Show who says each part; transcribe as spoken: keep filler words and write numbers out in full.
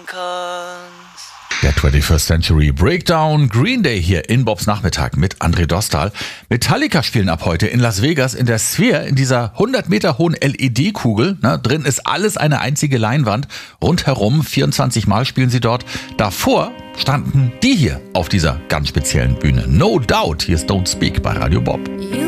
Speaker 1: kannst.
Speaker 2: Der twenty-first Century Breakdown, Green Day hier in Bobs Nachmittag mit André Dostal. Metallica spielen ab heute in Las Vegas in der Sphere, in dieser hundert Meter hohen L E D-Kugel. Ne, drin ist alles eine einzige Leinwand. Rundherum vierundzwanzig Mal spielen sie dort. Davor standen die hier auf dieser ganz speziellen Bühne. No Doubt, hier ist Don't Speak bei Radio Bob.
Speaker 3: You